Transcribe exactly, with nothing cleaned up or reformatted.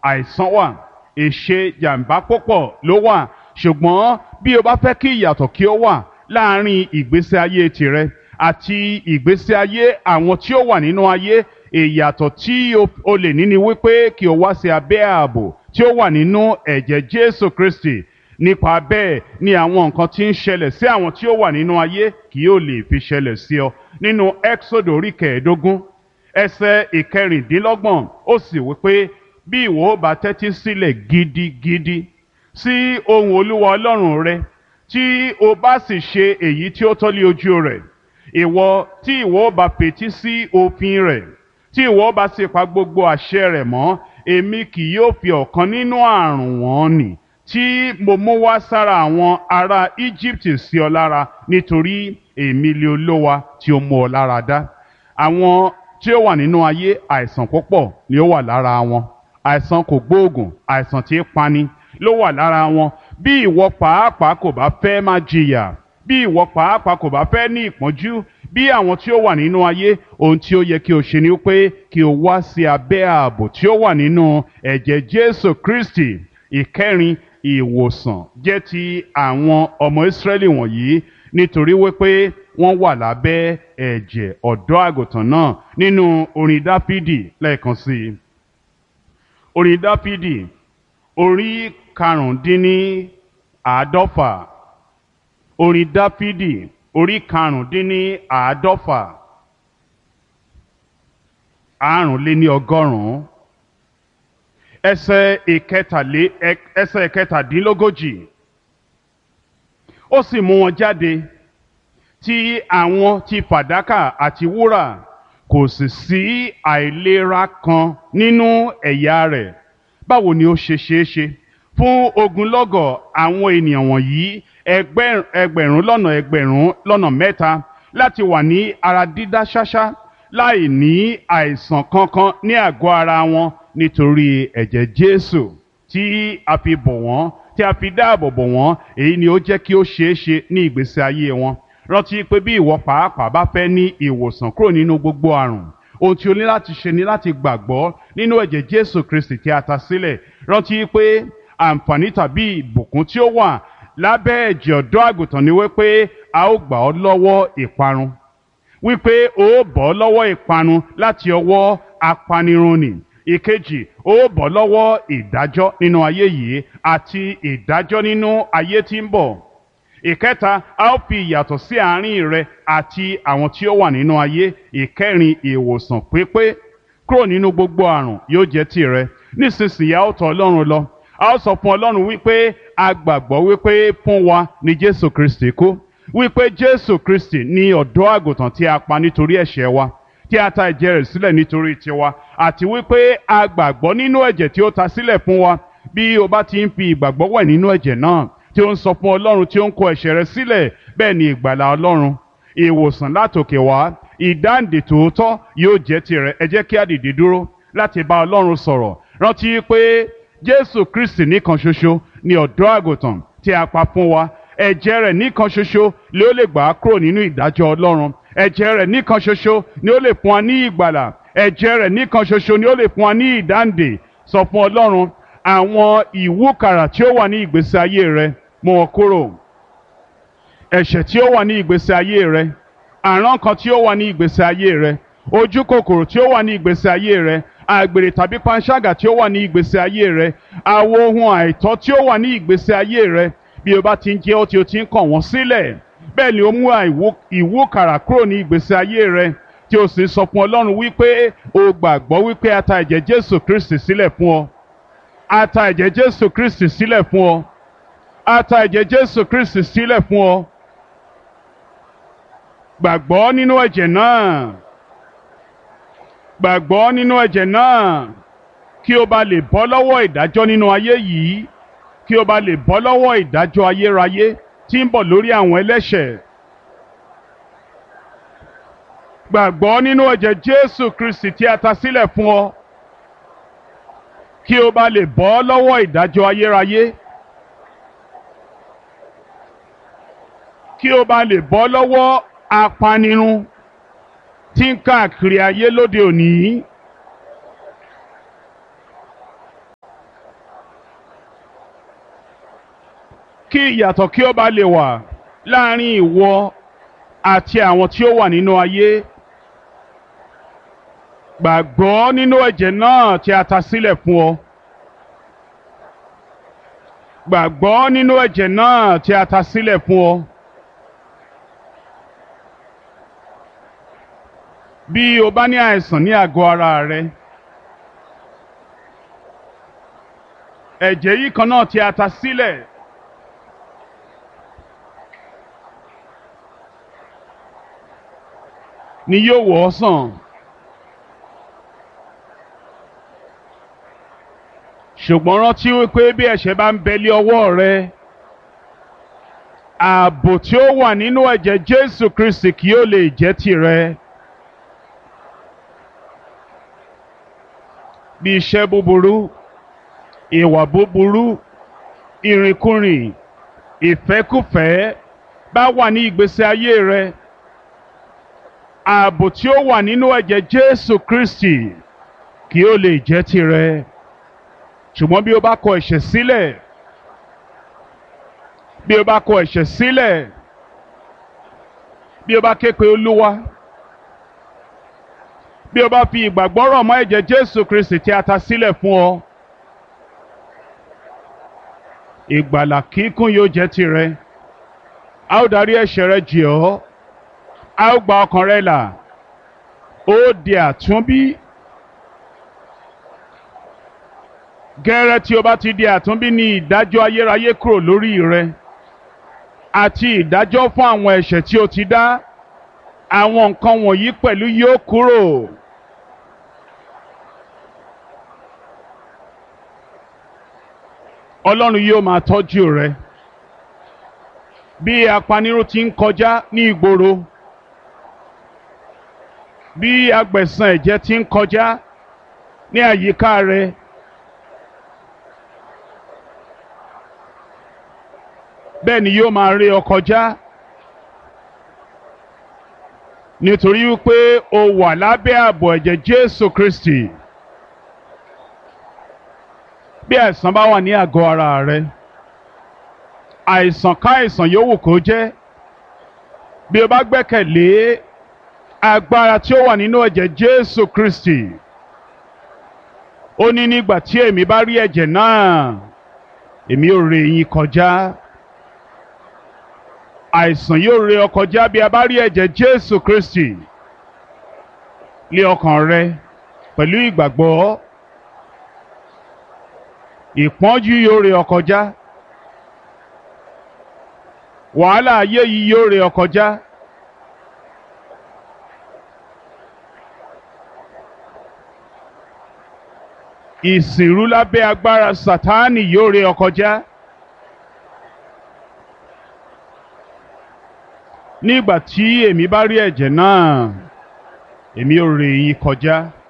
àìsàn wà, èṣe jàǹbá púpọ̀ ló wà. Ṣùgbọ́n bí o bá fẹ́ kí ìyàtọ̀ kí ó wà láàrin ìgbésí ayé tìrẹ àti ìgbésí ayé àwọn tí ó wà nínú ayé, ìyàtọ̀ tí o lè ní ni wípé kí o wá sí abẹ́ ààbò tí ó wà nínú ẹ̀jẹ̀ Jésù Kristi. Nípa bẹ́ẹ̀ ni àwọn nǹkan tí ń ṣẹlẹ̀ sí àwọn tí ó wà nínú ayé kì yóò lè fi ṣẹlẹ̀ sí ọ. Nínú Ẹ́kísódù orí kẹẹ̀ẹ́dógún ẹsẹ̀ ìkẹrìndínlọ́gbọ̀n ó sì wípé bí ìwọ ó bá tẹ́tí sílẹ̀ gidigidi sí ohùn Olúwa Ọlọ́run rẹ, tí o bá sì ṣe èyí tí ó tọ́ lé ojú rẹ̀, ìwọ tí ìwọ ó bá fetí sí òfin rẹ̀, tí ìwọ ó bá sì pa gbogbo àṣẹ rẹ̀ mọ́, èmi kì yóò fi ọ̀kan nínú àrùn wọn nì tí mo mú wá sára àwọn ará Íjíbítì sí ọ lára, nítorí èmi lé Olúwa tí ó mú ọ lára dá. Àwọn tí ó wà nínú ayé àìsàn púpọ̀ ni ó wà lára wọn. Àìsàn kò gbóògùn, àìsàn tí ń pani ló wà lára wọn. Bí ìwọ pàápàá kò bá fẹ́ máa jìyà, bí ìwọ pàápàá kò bá fẹ́ ní ìpọ́njú bí àwọn tí ó wà nínú ayé, ohun tí ó yẹ kí o ṣe ni pé kí o wá sí abẹ́ ààbò tí ó wà nínú ẹ̀jẹ̀ Jésù Kristi. Ìkẹrin, ìwòsàn jẹ́ ti àwọn ọmọ Ísírẹ́lì wọ̀nyí nítorí wípé wọ́n wà lábẹ́ ẹ̀jẹ̀ ọ̀dọ́ àgùntàn náà. Nínú orin Dáfídì lẹ́ẹ̀kan sí i, orin Dáfídì orí karùndínní àádọ́fà, orin Dáfídì orí karùndínní àádọ́fà, àrùnléní ọgọ́rùn-ún ẹsẹ̀ ìkẹtàlé ẹsẹ̀ ìkẹtàdínlógójì. Ó sì mú wọn jáde ti àwọn ti fàdákà àti wúrà, kò sì sí àìlera kan nínú ẹ̀yà rẹ̀. Báwo ni ó ṣe ṣeé ṣe fún ogunlọ́gọ̀ àwọn ènìyàn wọ̀nyí, ẹgbẹ̀rún lọ́nà ẹgbẹ̀rún lọ́nà mẹ́ta, láti wà ní ara dídá ṣáṣá láì ní àìsàn kankan ní àgọ́ ara wọn? Nítorí ẹ̀jẹ̀ Jésù tí a fi bò wọ́n, tí a fi dáàbò bò wọ́n, èyí ni ó jẹ́ kí ó ṣeé ṣe ní ìgbésí ayé wọn. Rántí pé bí ìwọ pàápàá bá fẹ́ ní ìwòsàn kúrò nínú gbogbo àrùn, ohun tí o ní láti ṣe ni láti gbàgbọ́ nínú ẹ̀jẹ̀ Jésù Kristi tí a ta sílẹ̀. Rántí pé àǹfààní tàbí ìbùkún tí ó wà lábẹ́ ẹ̀jẹ̀ ọ̀dọ́ àgùntàn ni wípé a ó gbà ọ́ lọ́wọ́ ìparun, wípé o ó bọ́ lọ́wọ́ ìparun láti ọwọ́ apanirun nì. Ìkejì, o ó bọ́ lọ́wọ́ ìdájọ́ nínú ayé yìí àti ìdájọ́ nínú ayé tí ń bọ̀. Ìkẹta, a ó fi ìyàtọ̀ sí àárín rẹ àti àwọn tí ó wà nínú ayé. Ìkẹrin, ìwòsàn pípé kúrò nínú gbogbo àrùn yóò jẹ́ tìrẹ. Nísinsìnyí a ó tọ̀ Ọlọ́run lọ. A ó sọ fún Ọlọ́run wípé a gbàgbọ́ wípé fún wa ni Jésù Kristi kú, wípé Jésù Kristi ni ọ̀dọ́ àgùntàn tí a pa nítorí ẹ̀ṣẹ̀ wa, tí a ta ẹ̀jẹ̀ rẹ̀ sílẹ̀ nítorí tiwa, àti wípé a gbàgbọ́ nínú ẹ̀jẹ̀ tí ó ta sílẹ̀ fún wa. Bí o bá ti ń fi ìgbàgbọ́ wẹ̀ nínú ẹ̀jẹ̀ náà, tí ó ń sọ fún Ọlọ́run tí ó ń kó ẹ̀ṣẹ̀ rẹ sílẹ̀, bẹ́ẹ̀ ni ìgbàlà Ọlọ́run, ìwòsàn látòkè wá, ìdáǹdè tòótọ́ yóò jẹ́ tirẹ̀. Ẹ jẹ́ kí a dìde dúró láti bá Ọlọ́run sọ̀rọ̀. Rántí pé Jésù Kristi nìkan ṣoṣo ni ọ̀dọ́ àgùntàn tí a pa fún wa. Ẹ̀jẹ̀ rẹ̀ nìkan ṣoṣo ni ó lè gbà á kúrò nínú ìdájọ́ Ọlọ́run. Ẹ̀jẹ̀ rẹ̀ nìkan ṣoṣo ni ó lè fún wa ní ìgbàlà. Ẹ̀jẹ̀ rẹ̀ nìkan ṣoṣo ni ó lè fún wa ní ìdáǹdè. Sọ fún Ọlọ́run àwọn ìwúkàrà tí ó wà ní ìgbésí ayé rẹ, mú wọn kúrò. Ẹ̀ṣẹ̀ tí ó wà ní ìgbésí ayé rẹ, àrán kan tí ó wà ní ìgbésí ayé rẹ, ojú kòkòrò tí ó wà ní ìgbésí ayé rẹ, àgbèrè tàbí panṣágà tí ó wà ní ìgbésí ayé rẹ, àwọn ohun àìtọ́ tí ó wà ní ìgbésí ayé rẹ. Bí o bá ti ń jẹ́ ó tí o ti ń kọ̀ wọ́n sílẹ̀, bẹ́ẹ̀ ni ó mú ìwúkàrà kúrò ní ìgbésí ayé rẹ, tí o sì sọ fún Ọlọ́run wípé o gbàgbọ́ wípé a ta ẹ̀jẹ̀ Jésù Kristi sílẹ̀ fún ọ. A ta ẹ̀jẹ̀ Jésù Kristi sílẹ̀ fún ọ. A ta ẹ̀jẹ̀ Jésù Kristi sílẹ̀ fún ọ. Gbàgbọ́ nínú ẹ̀jẹ̀ náà. Gbàgbọ́ nínú ẹ̀jẹ̀ náà kí o bá lè bọ́ lọ́wọ́ ìdájọ́ nínú ayé yìí, kí o bá lè bọ́ lọ́wọ́ ìdájọ́ ayérayé tí ń bọ̀ lórí àwọn ẹlẹ́ṣẹ̀. Gbàgbọ́ nínú ẹ̀jẹ̀ Jésù Kristi tí a ta sílẹ̀ fún ọ, kí o bá lè bọ́ lọ́wọ́ ìdájọ́ ayérayé, kí o bá lè bọ́ lọ́wọ́ apanirun tí ń káàkiri ayé lóde òní. kí ìyàtọ̀ kí ó bá lè wà láàrin ìwọ àti àwọn tí ó wà nínú ayé. Gbàgbọ́ nínú ẹ̀jẹ̀ náà tí a ta sílẹ̀ fún ọ. Gbàgbọ́ nínú ẹ̀jẹ̀ náà tí a ta sílẹ̀ fún ọ. Bí o bá ní àìsàn ní àgọ́ ara rẹ, ẹ̀jẹ̀ yìí kan náà tí a ta sílẹ̀ ni yóò wò ọ́ sàn. Ṣùgbọ́n rántí wípé bí ẹ̀ṣẹ̀ bá ń bẹ lé ọwọ́ rẹ, ààbò tí ó wà nínú ẹ̀jẹ̀ Jésù Kristi kì yóò lè jẹ́ tìrẹ. Bí iṣẹ́ búburú, ìwà búburú, ìrìnkúrìn, ìfẹ́kúfẹ̀ẹ́ bá wà ní ìgbésí ayé rẹ, ààbò tí ó wà nínú ẹ̀jẹ̀ Jésù Kristi kì yóò lè jẹ́ tìrẹ. Ṣùgbọ́n bí o bá kọ ẹ̀ṣẹ̀ sílẹ̀, bí o bá kọ ẹ̀ṣẹ̀ sílẹ̀, bí o bá ké pe Olúwa, bí o bá fi ìgbàgbọ́ rọ̀ mọ́ ẹ̀jẹ̀ Jésù Kristi tí a ta sílẹ̀ fún ọ, ìgbàlà kíkún yóò jẹ́ tìrẹ. A ó darí ẹ̀ṣẹ̀ rẹ jì ọ́, a ó gba ọkàn rẹ là, ó di àtúnbí. Gẹ́rẹ́ tí o bá ti di àtúnbí ni ìdájọ́ ayérayé kúrò lórí rẹ àti ìdájọ́ fún àwọn ẹ̀ṣẹ̀ tí o ti dá. Àwọn nǹkan wọ̀nyí pẹ̀lú yóò kúrò. Ọlọ́run yóò máa tọ́jú rẹ. Bí apanirun ti ń kọjá ní ìgboro, bí agbẹ̀san ẹ̀jẹ̀ ti ń kọjá ní àyíká rẹ, bẹ́ẹ̀ ni yóò máa ré ọ kọjá, nítorí wípé o wà lábẹ́ ààbò ẹ̀jẹ̀ Jésù Kristi. Bí àìsàn bá wà ní àgọ́ ara rẹ, àìsàn káìsàn yòówù kó jẹ́, bí o bá gbẹ́kẹ̀lé agbára tí ó wà nínú ẹ̀jẹ̀ Jésù Kristi, ó ní nígbà tí èmi bá rí ẹ̀jẹ̀ náà, èmi ó ré yín kọjá. Àìsàn yóò ré ọ kọjá bí a bá rí ẹ̀jẹ̀ Jésù Kristi lé ọkàn rẹ pẹ̀lú ìgbàgbọ́. Ìpọ́njú yóò ré ọ kọjá. Wàhálà ayé yìí yóò ré ọ kọjá. Ìsìnrú lábẹ́ agbára Sátánì yóò ré ọ kọjá. Nígbà tí èmi bá rí ẹ̀jẹ̀ náà, èmi ó ré yín kọjá.